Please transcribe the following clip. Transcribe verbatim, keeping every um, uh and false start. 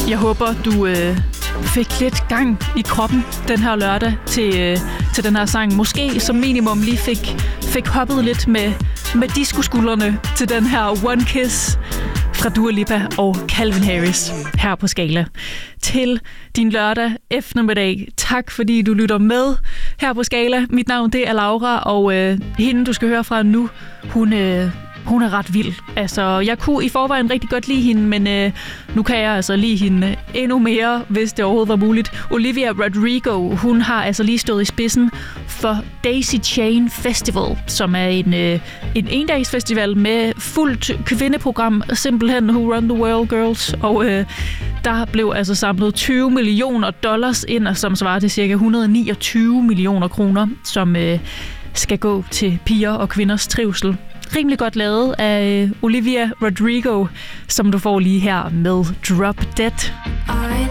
Jeg håber, du øh, fik lidt gang i kroppen den her lørdag til, øh, til den her sang. Måske som minimum lige fik, fik hoppet lidt med, med disco-skuldrene til den her One Kiss fra Dua Lipa og Calvin Harris her på Skala. Til din lørdag eftermiddag. Tak fordi du lytter med her på Skala. Mit navn det er Laura, og øh, hende du skal høre fra nu, hun... Øh, Hun er ret vild. Altså, jeg kunne i forvejen rigtig godt lide hende, men øh, nu kan jeg altså lide hende endnu mere, hvis det overhovedet var muligt. Olivia Rodrigo, hun har altså lige stået i spidsen for Daisy Chain Festival, som er en, øh, en endagsfestival med fuldt kvindeprogram, simpelthen Who Run the World Girls. Og øh, der blev altså samlet tyve millioner dollars ind, som svarer til cirka et hundrede og niogtyve millioner kroner, som øh, skal gå til piger og kvinders trivsel. Rimelig godt lavet af Olivia Rodrigo, som du får lige her med Drop Dead. I